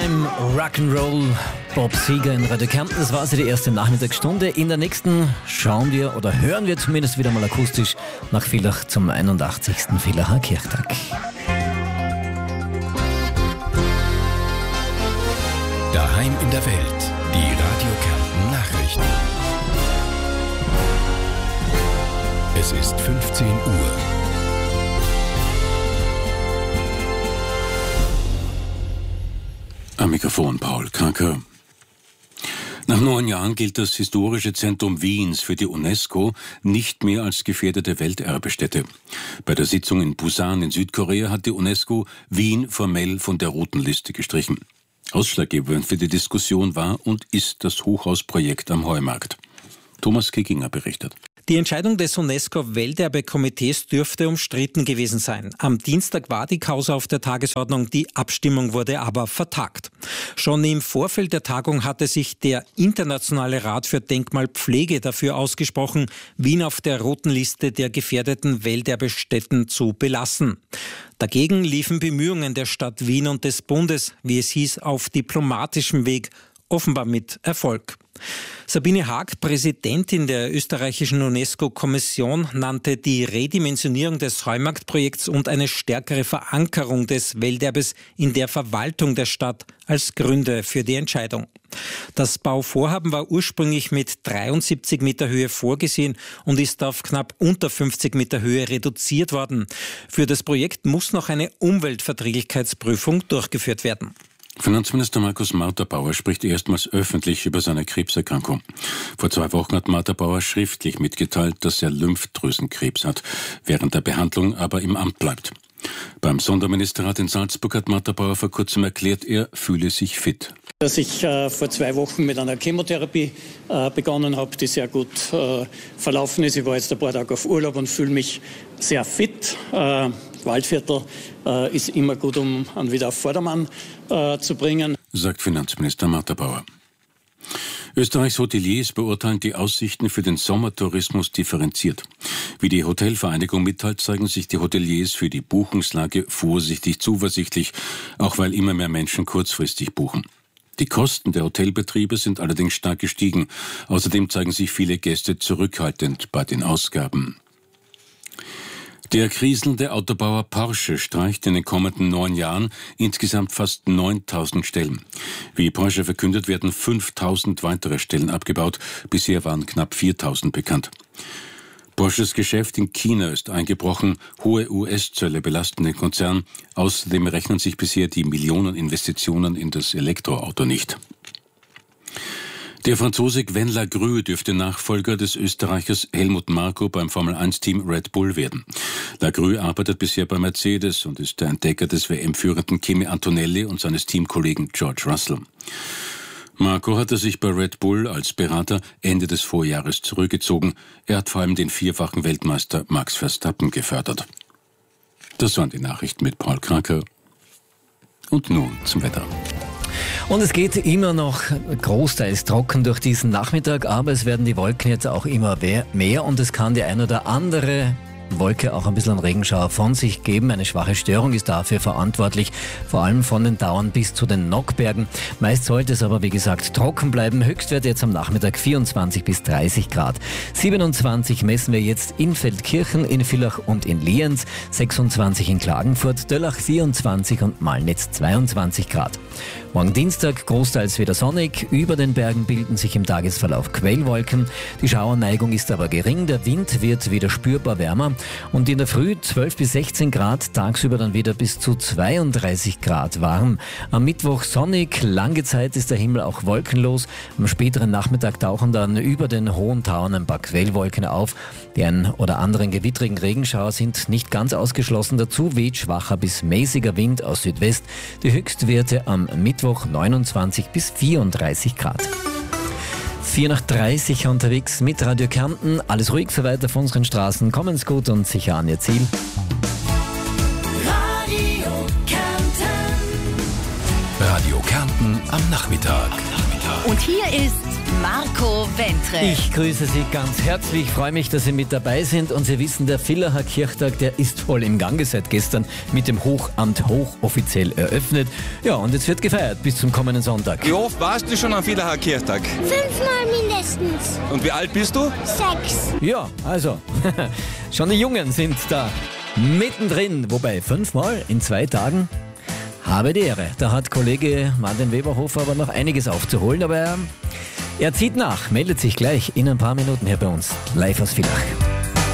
Time, Rock'n'Roll, Bob Seger in Radio Kärnten. Das war also die erste Nachmittagsstunde. In der nächsten schauen wir oder hören wir zumindest wieder mal akustisch nach Villach zum 81. Villacher Kirchtag. Daheim in der Welt, die Radio Kärnten Nachrichten. Es ist 15 Uhr. Am Mikrofon Paul Kranker. Nach 9 Jahren gilt das historische Zentrum Wiens für die UNESCO nicht mehr als gefährdete Welterbestätte. Bei der Sitzung in Busan in Südkorea hat die UNESCO Wien formell von der roten Liste gestrichen. Ausschlaggebend für die Diskussion war und ist das Hochhausprojekt am Heumarkt. Thomas Kickinger berichtet. Die Entscheidung des UNESCO-Welterbekomitees dürfte umstritten gewesen sein. Am Dienstag war die Causa auf der Tagesordnung, die Abstimmung wurde aber vertagt. Schon im Vorfeld der Tagung hatte sich der Internationale Rat für Denkmalpflege dafür ausgesprochen, Wien auf der roten Liste der gefährdeten Welterbestätten zu belassen. Dagegen liefen Bemühungen der Stadt Wien und des Bundes, wie es hieß, auf diplomatischem Weg, offenbar mit Erfolg. Sabine Haag, Präsidentin der österreichischen UNESCO-Kommission, nannte die Redimensionierung des Heumarktprojekts und eine stärkere Verankerung des Welterbes in der Verwaltung der Stadt als Gründe für die Entscheidung. Das Bauvorhaben war ursprünglich mit 73 Meter Höhe vorgesehen und ist auf knapp unter 50 Meter Höhe reduziert worden. Für das Projekt muss noch eine Umweltverträglichkeitsprüfung durchgeführt werden. Finanzminister Markus Marterbauer spricht erstmals öffentlich über seine Krebserkrankung. Vor 2 Wochen hat Marterbauer schriftlich mitgeteilt, dass er Lymphdrüsenkrebs hat, während der Behandlung aber im Amt bleibt. Beim Sonderministerrat in Salzburg hat Marterbauer vor kurzem erklärt, er fühle sich fit. Dass ich vor 2 Wochen mit einer Chemotherapie begonnen habe, die sehr gut verlaufen ist. Ich war jetzt ein paar Tage auf Urlaub und fühle mich sehr fit. Waldviertel ist immer gut, um ihn wieder auf Vordermann zu bringen, sagt Finanzminister Marterbauer. Österreichs Hoteliers beurteilen die Aussichten für den Sommertourismus differenziert. Wie die Hotelvereinigung mitteilt, zeigen sich die Hoteliers für die Buchungslage vorsichtig zuversichtlich, auch weil immer mehr Menschen kurzfristig buchen. Die Kosten der Hotelbetriebe sind allerdings stark gestiegen. Außerdem zeigen sich viele Gäste zurückhaltend bei den Ausgaben. Der kriselnde Autobauer Porsche streicht in den kommenden 9 Jahren insgesamt fast 9.000 Stellen. Wie Porsche verkündet, werden 5.000 weitere Stellen abgebaut. Bisher waren knapp 4.000 bekannt. Porsches Geschäft in China ist eingebrochen. Hohe US-Zölle belasten den Konzern. Außerdem rechnen sich bisher die Millioneninvestitionen in das Elektroauto nicht. Der Franzose Gwen Lagrue dürfte Nachfolger des Österreichers Helmut Marko beim Formel-1-Team Red Bull werden. Lagrue arbeitet bisher bei Mercedes und ist der Entdecker des WM-Führenden Kimi Antonelli und seines Teamkollegen George Russell. Marko hatte sich bei Red Bull als Berater Ende des Vorjahres zurückgezogen. Er hat vor allem den 4-fachen Weltmeister Max Verstappen gefördert. Das waren die Nachrichten mit Paul Kranker. Und nun zum Wetter. Und es geht immer noch großteils trocken durch diesen Nachmittag, aber es werden die Wolken jetzt auch immer mehr und es kann die ein oder andere Wolke auch ein bisschen einen Regenschauer von sich geben. Eine schwache Störung ist dafür verantwortlich, vor allem von den Tauern bis zu den Nockbergen. Meist sollte es aber, wie gesagt, trocken bleiben. Höchstwert jetzt am Nachmittag 24 bis 30 Grad. 27 messen wir jetzt in Feldkirchen, in Villach und in Lienz, 26 in Klagenfurt, Döllach 24 und Malnitz 22 Grad. Morgen Dienstag großteils wieder sonnig. Über den Bergen bilden sich im Tagesverlauf Quellwolken. Die Schauerneigung ist aber gering. Der Wind wird wieder spürbar wärmer. Und in der Früh 12 bis 16 Grad, tagsüber dann wieder bis zu 32 Grad warm. Am Mittwoch sonnig, lange Zeit ist der Himmel auch wolkenlos. Am späteren Nachmittag tauchen dann über den hohen Tauern ein paar Quellwolken auf. Die ein oder anderen gewittrigen Regenschauer sind nicht ganz ausgeschlossen. Dazu weht schwacher bis mäßiger Wind aus Südwest. Die Höchstwerte am Mittwoch 29 bis 34 Grad. 4:30 unterwegs mit Radio Kärnten. Alles ruhig für weiter von unseren Straßen. Kommen's gut und sicher an Ihr Ziel. Radio Radio Kärnten am Nachmittag. Und hier ist Marco Wentre. Ich grüße Sie ganz herzlich, freue mich, dass Sie mit dabei sind und Sie wissen, der Villacher Kirchtag, der ist voll im Gange seit gestern mit dem Hochamt hochoffiziell eröffnet. Ja, und jetzt wird gefeiert bis zum kommenden Sonntag. Wie oft warst du schon am Villacher Kirchtag? 5-mal mindestens. Und wie alt bist du? 6. Ja, also, schon die Jungen sind da mittendrin, wobei 5-mal in 2 Tagen. Habe die Ehre. Da hat Kollege Martin Weberhofer aber noch einiges aufzuholen, aber er zieht nach, meldet sich gleich in ein paar Minuten hier bei uns, live aus Villach.